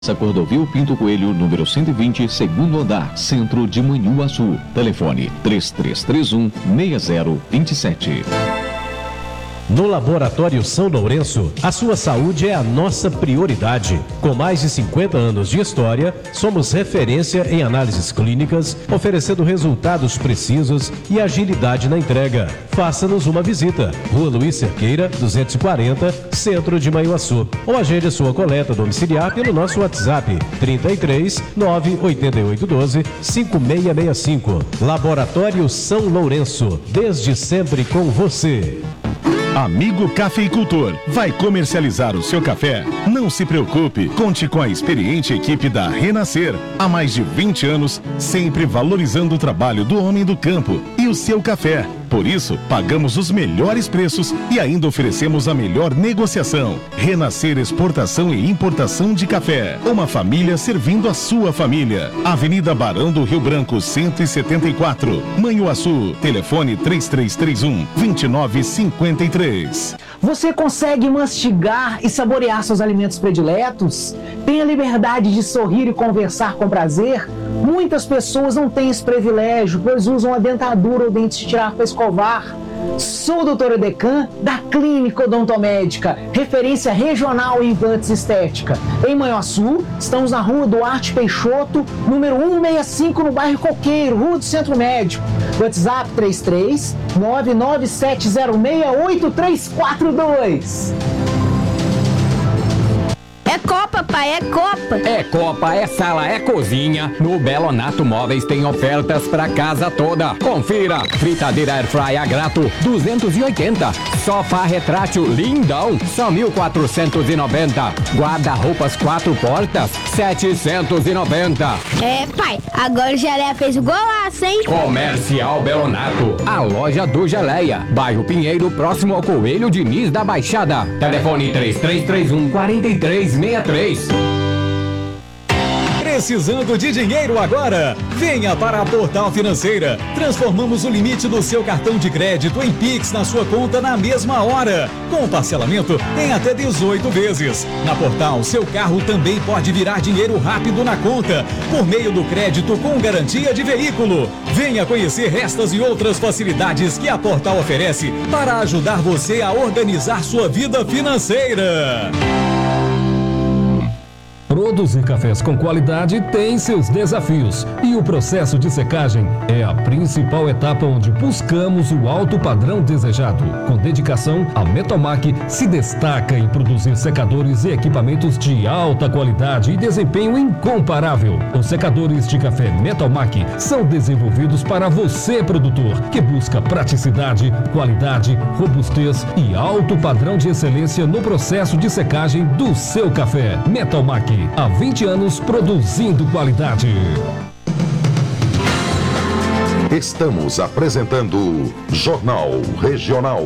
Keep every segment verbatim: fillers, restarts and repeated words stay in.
Cordovil Pinto Coelho, número cento e vinte, segundo andar, centro de Manhuaçu. Telefone três três três um, seis zero dois sete. No Laboratório São Lourenço, a sua saúde é a nossa prioridade. Com mais de cinquenta anos de história, somos referência em análises clínicas, oferecendo resultados precisos e agilidade na entrega. Faça-nos uma visita. Rua Luiz Cerqueira, duzentos e quarenta, Centro de Manhuaçu. Ou agende sua coleta domiciliar pelo nosso WhatsApp trinta e três, nove oito oito um dois, cinco seis seis cinco. Laboratório São Lourenço, desde sempre com você. Amigo cafeicultor, vai comercializar o seu café? Não se preocupe, conte com a experiente equipe da Renascer. Há mais de vinte anos, sempre valorizando o trabalho do homem do campo e o seu café. Por isso, pagamos os melhores preços e ainda oferecemos a melhor negociação. Renascer Exportação e Importação de Café. Uma família servindo a sua família. Avenida Barão do Rio Branco, cento e setenta e quatro. Manhuaçu. Telefone três três três um, dois nove cinco três. Você consegue mastigar e saborear seus alimentos prediletos? Tem a liberdade de sorrir e conversar com prazer? Muitas pessoas não têm esse privilégio, pois usam a dentadura ou dentes de tirar para escovar. Sou o doutor Edecan, da Clínica Odontomédica, referência regional em implantes estética. Em Manhuaçu, estamos na rua Duarte Peixoto, número cento e sessenta e cinco, no bairro Coqueiro, Rua do Centro Médico. WhatsApp três três, nove nove sete zero seis, oito três quatro dois. É Copa, pai, é Copa. É Copa, é sala, é cozinha. No Belonato Móveis tem ofertas pra casa toda. Confira. Fritadeira Airfry a grato, duzentos e oitenta. Sofá retrátil lindão, só mil quatrocentos e noventa. Guarda-roupas quatro portas, setecentos e noventa. É, pai, agora o Geleia fez o golaço, hein? Comercial Belonato, a loja do Geleia. Bairro Pinheiro, próximo ao Coelho Diniz da Baixada. Telefone três três três um, quatro três seis três. Precisando de dinheiro agora? Venha para a Portal Financeira. Transformamos o limite do seu cartão de crédito em Pix na sua conta na mesma hora, com parcelamento em até dezoito vezes. Na Portal, seu carro também pode virar dinheiro rápido na conta, por meio do crédito com garantia de veículo. Venha conhecer estas e outras facilidades que a Portal oferece para ajudar você a organizar sua vida financeira. Produzir cafés com qualidade tem seus desafios e o processo de secagem é a principal etapa onde buscamos o alto padrão desejado. Com dedicação, a Metalmac se destaca em produzir secadores e equipamentos de alta qualidade e desempenho incomparável. Os secadores de café Metalmac são desenvolvidos para você, produtor, que busca praticidade, qualidade, robustez e alto padrão de excelência no processo de secagem do seu café. Metalmac, há vinte anos produzindo qualidade. Estamos apresentando Jornal Regional.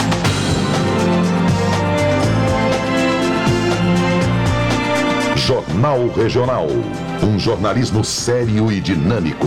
Jornal Regional, um jornalismo sério e dinâmico.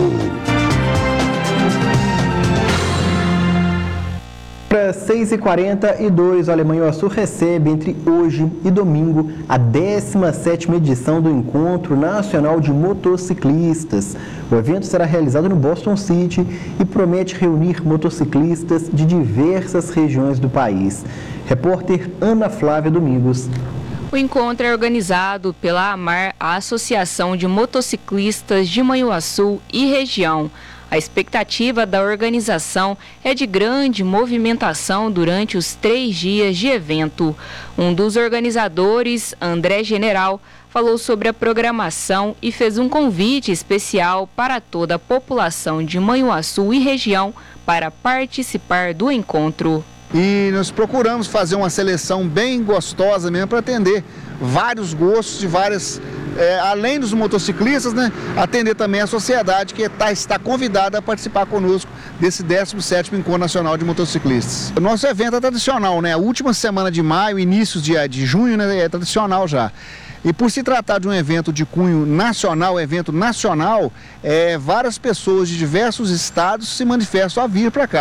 Para seis e quarenta e dois, o Manhuaçu recebe entre hoje e domingo a décima sétima edição do Encontro Nacional de Motociclistas. O evento será realizado no Boston City e promete reunir motociclistas de diversas regiões do país. Repórter Ana Flávia Domingos. O encontro é organizado pela AMAR, a Associação de Motociclistas de Manhuaçu e região. A expectativa da organização é de grande movimentação durante os três dias de evento. Um dos organizadores, André General, falou sobre a programação e fez um convite especial para toda a população de Manhuaçu e região para participar do encontro. E nós procuramos fazer uma seleção bem gostosa mesmo para atender vários gostos de várias, é, além dos motociclistas, né, atender também a sociedade que tá, está convidada a participar conosco desse décimo sétimo Encontro Nacional de Motociclistas. O nosso evento é tradicional, né? A última semana de maio, inícios de, de junho, né, é tradicional já. E por se tratar de um evento de cunho nacional, evento nacional, é, várias pessoas de diversos estados se manifestam a vir para cá.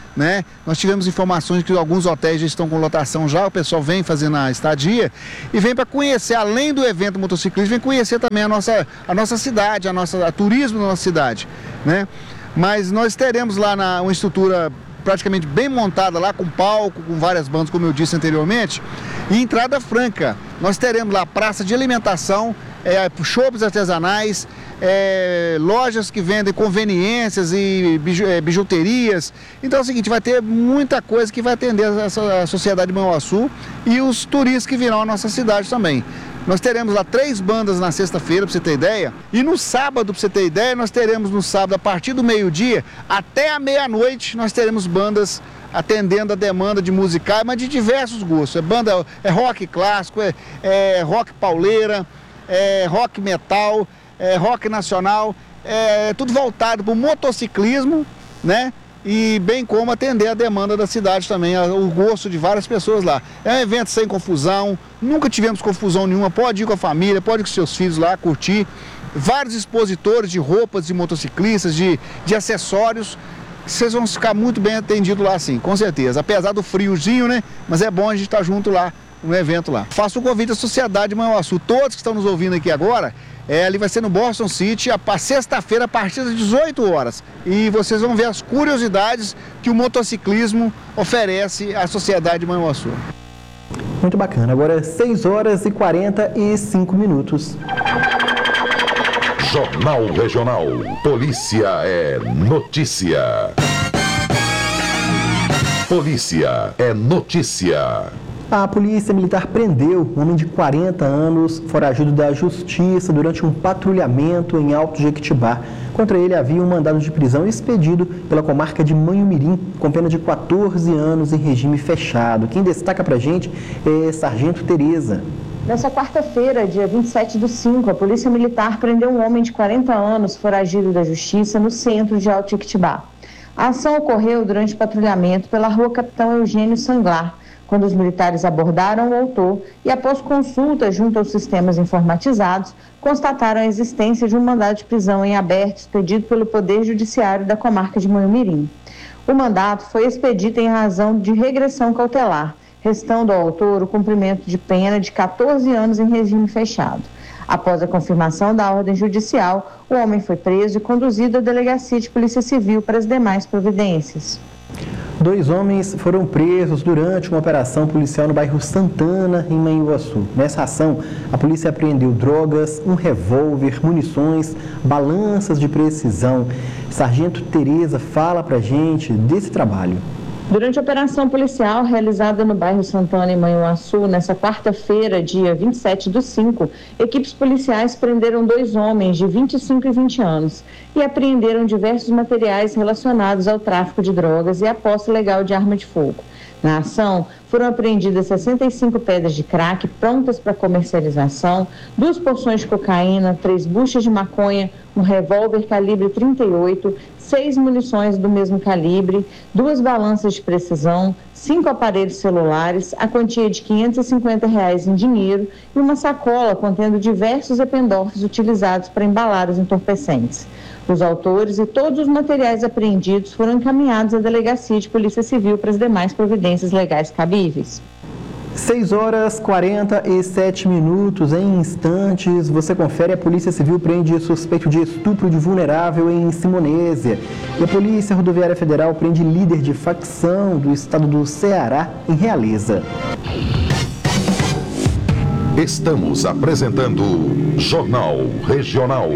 né? Nós tivemos informações que alguns hotéis já estão com lotação já, o pessoal vem fazendo a estadia e vem para conhecer, além do evento motociclismo, vem conhecer também a nossa, a nossa cidade, a nossa a turismo da nossa cidade, né? Mas nós teremos lá na, uma estrutura praticamente bem montada lá, com palco, com várias bandas, como eu disse anteriormente, e entrada franca. Nós teremos lá praça de alimentação, é, shows artesanais, é, lojas que vendem conveniências e biju, é, bijuterias. Então é o seguinte, vai ter muita coisa que vai atender a, a sociedade de Manhuaçu e os turistas que virão à nossa cidade também. Nós teremos lá três bandas na sexta-feira, para você ter ideia. E no sábado, para você ter ideia, nós teremos no sábado, a partir do meio-dia até a meia-noite, nós teremos bandas atendendo a demanda de musicais, mas de diversos gostos. É banda, é rock clássico, é, é rock pauleira, é rock metal, é rock nacional, é tudo voltado para o motociclismo, né? E bem como atender a demanda da cidade também, o gosto de várias pessoas lá. É um evento sem confusão, nunca tivemos confusão nenhuma, pode ir com a família, pode ir com seus filhos lá, curtir. Vários expositores de roupas de motociclistas, de, de acessórios, vocês vão ficar muito bem atendidos lá sim, com certeza. Apesar do friozinho, né? Mas é bom a gente estar junto lá, no evento lá. Faço o convite à sociedade de Manhuaçu, todos que estão nos ouvindo aqui agora, É, ali vai ser no Boston City, a, a sexta-feira, a partir das dezoito horas. E vocês vão ver as curiosidades que o motociclismo oferece à sociedade de Manhuaçu. Muito bacana. Agora seis horas e quarenta e cinco minutos. Jornal Regional. Polícia é notícia. Polícia é notícia. A Polícia Militar prendeu um homem de quarenta anos, foragido da Justiça, durante um patrulhamento em Alto Jequitibá. Contra ele havia um mandado de prisão expedido pela comarca de Manhumirim, com pena de quatorze anos em regime fechado. Quem destaca pra gente é Sargento Tereza. Nessa quarta-feira, dia vinte e sete do cinco, a Polícia Militar prendeu um homem de quarenta anos, foragido da Justiça, no centro de Alto Jequitibá. A ação ocorreu durante patrulhamento pela rua Capitão Eugênio Sanglar, quando os militares abordaram o autor e, após consulta junto aos sistemas informatizados, constataram a existência de um mandado de prisão em aberto expedido pelo Poder Judiciário da comarca de Manhumirim. O mandato foi expedido em razão de regressão cautelar, restando ao autor o cumprimento de pena de quatorze anos em regime fechado. Após a confirmação da ordem judicial, o homem foi preso e conduzido à Delegacia de Polícia Civil para as demais providências. Dois homens foram presos durante uma operação policial no bairro Santana, em Manhuaçu. Nessa ação, a polícia apreendeu drogas, um revólver, munições, balanças de precisão. Sargento Tereza fala pra gente desse trabalho. Durante a operação policial realizada no bairro Santana, em Manhuaçu, nessa quarta-feira, dia vinte e sete do cinco, equipes policiais prenderam dois homens de vinte e cinco e vinte anos e apreenderam diversos materiais relacionados ao tráfico de drogas e à posse ilegal de arma de fogo. Na ação, foram apreendidas sessenta e cinco pedras de crack prontas para comercialização, duas porções de cocaína, três buchas de maconha, um revólver calibre trinta e oito, seis munições do mesmo calibre, duas balanças de precisão, cinco aparelhos celulares, a quantia de quinhentos e cinquenta reais em dinheiro e uma sacola contendo diversos ependorfes utilizados para embalar os entorpecentes. Os autores e todos os materiais apreendidos foram encaminhados à Delegacia de Polícia Civil para as demais providências legais cabíveis. seis horas e quarenta e sete minutos. Em instantes, você confere: a Polícia Civil prende suspeito de estupro de vulnerável em Simonésia. E a Polícia Rodoviária Federal prende líder de facção do estado do Ceará em Realeza. Estamos apresentando Jornal Regional.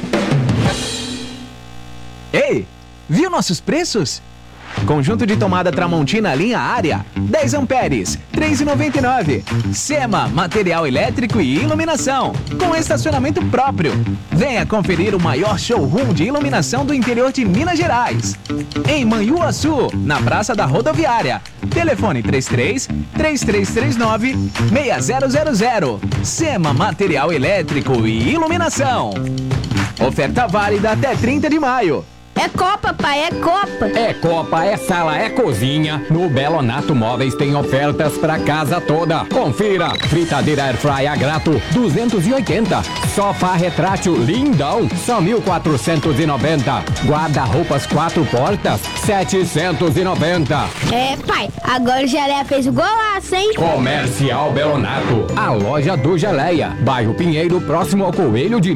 Ei, viu nossos preços? Conjunto de tomada Tramontina linha área, dez amperes, três reais e noventa e nove centavos. Sema, material elétrico e iluminação, com estacionamento próprio. Venha conferir o maior showroom de iluminação do interior de Minas Gerais. Em Manhuaçu, na Praça da Rodoviária. Telefone três três, três três três nove, seis zero zero zero. Sema, material elétrico e iluminação. Oferta válida até trinta de maio. É Copa, pai, é Copa. É Copa, é sala, é cozinha. No Belonato Móveis tem ofertas pra casa toda. Confira. Fritadeira Airfry a grato, duzentos e oitenta. Sofá retrátil lindão, só mil quatrocentos e noventa. Guarda-roupas quatro portas, setecentos e noventa. É, pai, agora o Geleia fez o golaço, hein? Comercial Belonato, a loja do Geleia. Bairro Pinheiro, próximo ao Coelho de